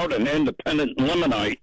proud and independent Lemonites.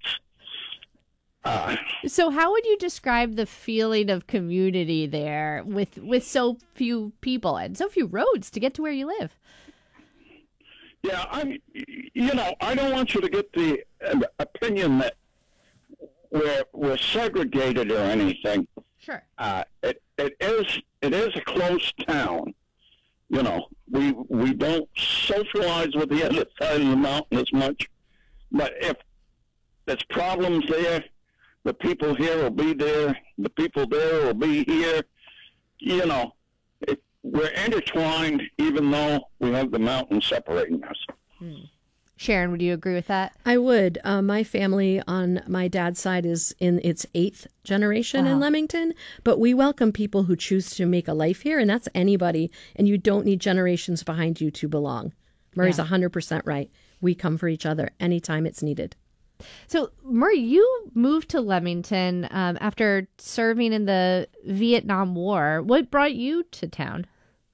So how would you describe the feeling of community there with so few people and so few roads to get to where you live? Yeah, I don't want you to get the opinion that we're segregated or anything. Sure. It is a close town. You know, we don't socialize with the other side of the mountain as much. But if there's problems there, the people here will be there. The people there will be here. You know, we're intertwined, even though we have the mountain separating us. Sharon, would you agree with that? I would. My family on my dad's side is in its 8th generation in Leamington, but we welcome people who choose to make a life here, and that's anybody, and you don't need generations behind you to belong. Murray's 100% right. We come for each other anytime it's needed. So, Murray, you moved to Leamington after serving in the Vietnam War. What brought you to town?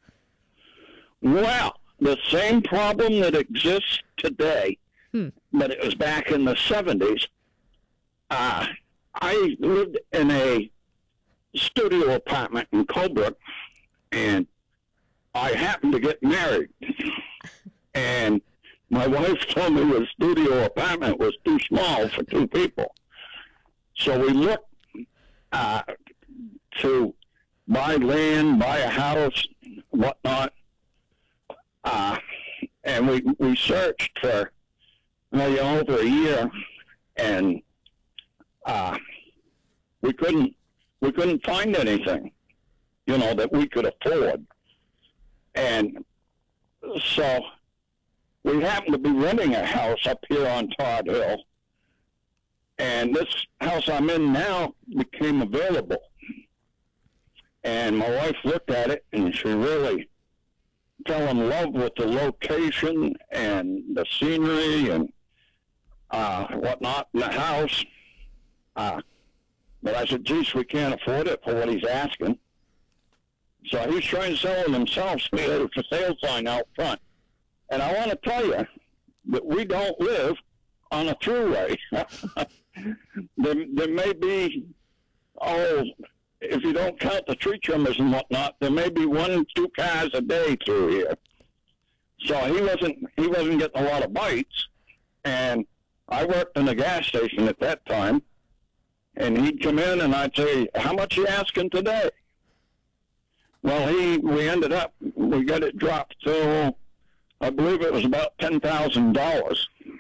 Well, the same problem that exists today, but it was back in the 70s. I lived in a studio apartment in Colebrook, and I happened to get married. And my wife told me the studio apartment was too small for 2 people. So we looked to buy land, buy a house, whatnot. And we searched for over a year, and we couldn't find anything, that we could afford. And so we happened to be renting a house up here on Todd Hill, and this house I'm in now became available. And my wife looked at it, and she really fell in love with the location and the scenery and whatnot in the house. But I said, geez, we can't afford it for what he's asking. So he's trying to sell it himself, so he had a for sale sign out front. And I want to tell you that we don't live on a throughway. There may be, if you don't count the tree trimmers and whatnot, there may be 1 or 2 cars a day through here. So he wasn't getting a lot of bites. And I worked in a gas station at that time, and he'd come in and I'd say, how much are you asking today? Well, we got it dropped to, I believe it was about $10,000.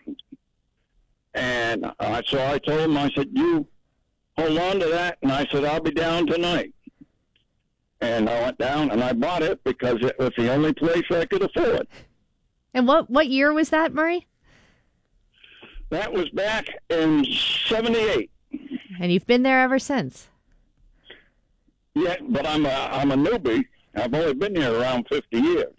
And so I told him, I said, you hold on to that. And I said, I'll be down tonight. And I went down and I bought it because it was the only place I could afford. And what year was that, Murray? That was back in 78. And you've been there ever since. Yeah, but I'm a newbie. I've only been here around 50 years.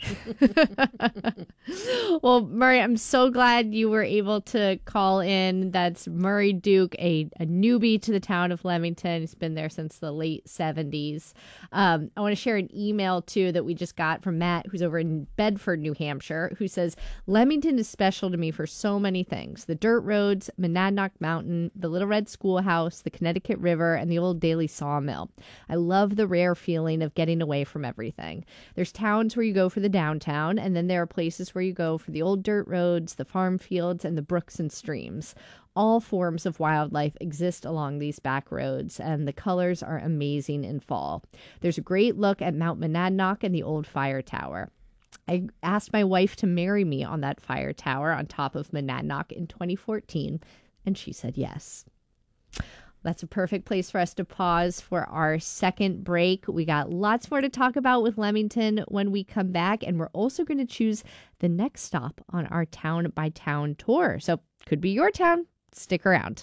Well, Murray, I'm so glad you were able to call in. That's Murray Duke, a newbie to the town of Leamington. He's been there since the late 70s. I want to share an email, too, that we just got from Matt, who's over in Bedford, New Hampshire, who says, Leamington is special to me for so many things. The dirt roads, Monadnock Mountain, the Little Red Schoolhouse, the Connecticut River, and the old Daily Sawmill. I love the rare feeling of getting away from everything. There's towns where you go for the downtown, and then there are places where you go for the old dirt roads, the farm fields, and the brooks and streams. All forms of wildlife exist along these back roads, and the colors are amazing in fall. There's a great look at Mount Monadnock and the old fire tower. I asked my wife to marry me on that fire tower on top of Monadnock in 2014, and she said yes. That's a perfect place for us to pause for our second break. We got lots more to talk about with Leamington when we come back, and we're also going to choose the next stop on our town by town tour. So could be your town. Stick around.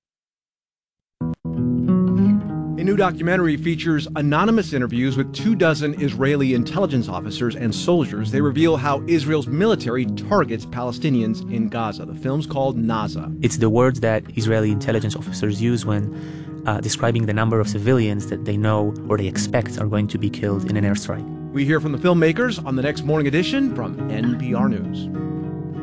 A new documentary features anonymous interviews with 24 Israeli intelligence officers and soldiers. They reveal how Israel's military targets Palestinians in Gaza. The film's called Naza. It's the words that Israeli intelligence officers use when describing the number of civilians that they know or they expect are going to be killed in an airstrike. We hear from the filmmakers on the next Morning Edition from NPR News.